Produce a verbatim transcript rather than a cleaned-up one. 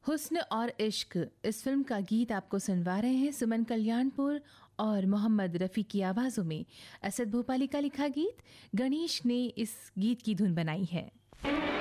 हुस्न और इश्क इस फिल्म का गीत आपको सुनवा रहे हैं सुमन कल्याणपुर और मोहम्मद रफ़ी की आवाज़ों में। असद भोपाली का लिखा गीत, गणेश ने इस गीत की धुन बनाई है।